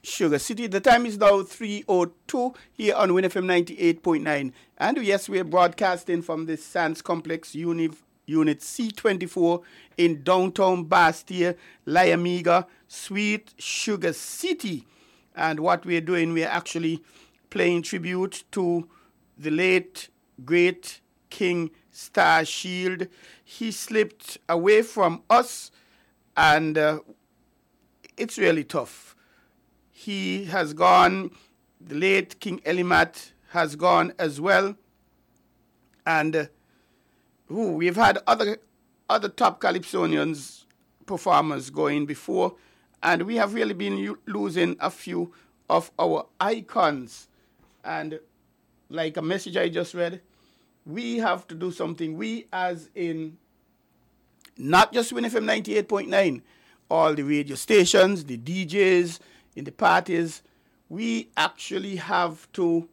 Sugar City. The time is now 3:02 here on WinFM 98.9. And yes, we're broadcasting from the Sands Complex Unit C24 in downtown Bastia, Liamiga, Sweet Sugar City. And what we're doing, we're actually playing tribute to the late, great King Starshield. He slipped away from us, and it's really tough. He has gone, the late King Elimat has gone as well. And we've had other top Calypsonians performers going before, and we have really been losing a few of our icons. And like a message I just read, we have to do something. We as in not just WinFM 98.9, all the radio stations, the DJs, in the parties, we actually have to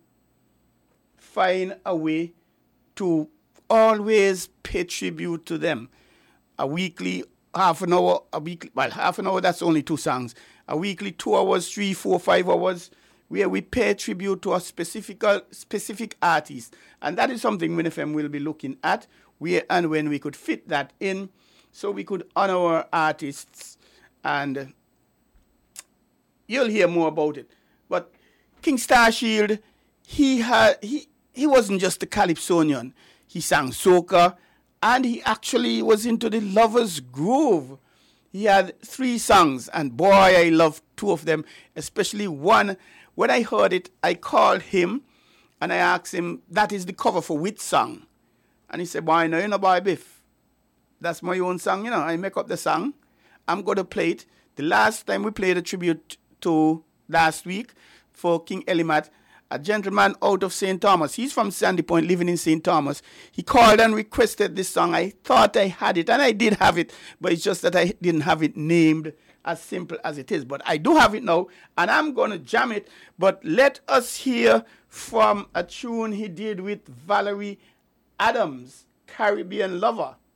find a way to always pay tribute to them. A weekly, half an hour, half an hour, that's only 2 songs. A weekly 2 hours, 3, 4, 5 hours, where we pay tribute to a specific artist. And that is something WinFM will be looking at, where and when we could fit that in, so we could honor our artists. And you'll hear more about it. But King Starshield, he wasn't just a Calypsonian. He sang soca, and he actually was into the Lover's Groove. He had 3 songs, and boy, I loved 2 of them, especially one. When I heard it, I called him, and I asked him, that is the cover for which song? And he said, boy, no, you know, boy, Biff. That's my own song, you know. I make up the song. I'm going to play it. The last time we played a tribute to last week for King Elimat, a gentleman out of St. Thomas. He's from Sandy Point, living in St. Thomas. He called and requested this song. I thought I had it, and I did have it, but it's just that I didn't have it named as simple as it is. But I do have it now, and I'm going to jam it. But let us hear from a tune he did with Valerie Adams, Caribbean Lover.